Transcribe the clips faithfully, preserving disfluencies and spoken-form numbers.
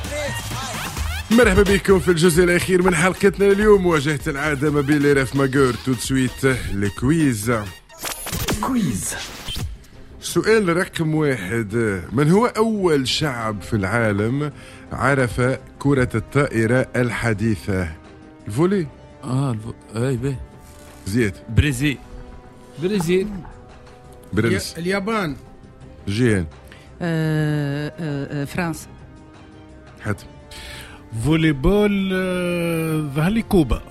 مرحبا بكم في الجزء الأخير من حلقتنا اليوم. مواجهة العادة ما بين ريف ماجور. تو سويت الكويز. كويز. سؤال رقم واحد: من هو أول شعب في العالم عرف كرة الطائرة الحديثة؟ الفولي. اه الفو... اي به زياد. بريزيل. بريزيل. برنس. اليابان. جيهان. آه آه فرنسا. حاتم. فولي بول. ظهر لي كوبا.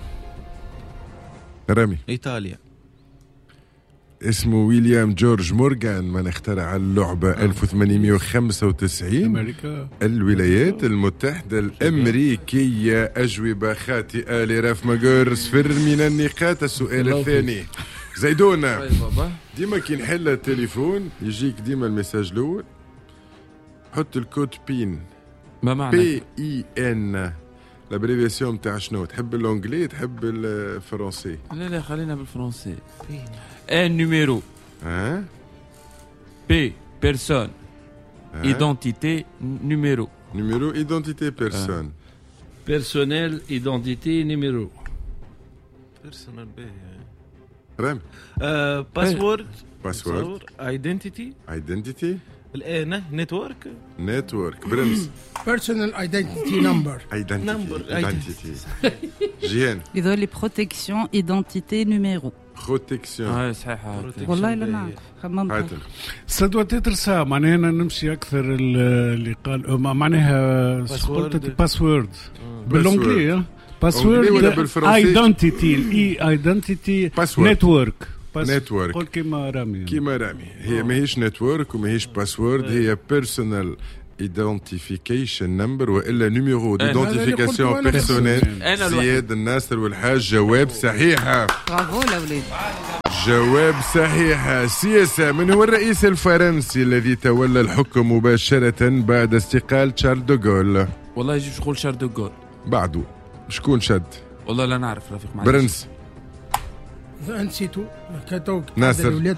رامي. ايطاليا. اسمه ويليام جورج مورغان، من اخترع اللعبة ألف وثمانمئة وخمسة وتسعين. أمريكا. الولايات المتحدة الأمريكية. أجوبة خاطئة لراف ماجور، صفر من النقاط. السؤال الثاني: زيدونة ديما كي نحل التليفون يجيك ديما المساج الأول، حط الكود بين. ما معنى بي اي ان لابريفيسيون تاع شنو؟ تحب اللونجلي تحب الفرنسي؟ لا لا خلينا بالفرنسي. ان نيميرو. ها بي بيرسون. ايدنتيتي نيميرو. نيميرو ايدنتيتي بيرسون. بيرسونيل ايدنتيتي نيميرو. بيرسونال بي. رامي. باسورد. باسورد. ايدنتيتي. ايدنتيتي. الان نتورك. نتورك. برنس. بيرسونال ايدنتيتي نمبر. ايدنتيتي. جيهان. يقول لي بروتكسيون ايدنتيتي نيميرو. بروتكسيون. اه صحيح. والله لا نعرف. خممت. حاتم. سدوة تترسا معناها نمشي أكثر اللي قال معناها قلت باسورد باللونجلي. باسورد ايدنتيتي الاي ايدنتيتي نتورك. نتورك. قول كيما رامي. كيما رامي. هي ماهيش نتورك وماهيش باسورد، هي بيرسونال ايدنتيفيكيشن نمبر والا نيميرو ديدنتيفيكاسيون بيرسونيل. زياد الناصر والحاج. جواب صحيحه. برافو الاولاد. جواب صحيح. سياسة: من هو الرئيس الفرنسي الذي تولى الحكم مباشرة بعد استقال شارل دوغول؟ والله يجي شغل شارل دوغول. بعده شكون شد؟ والله لا نعرف رفيق معلش. برنس. نسيتو كاتوك ناصر. الولاد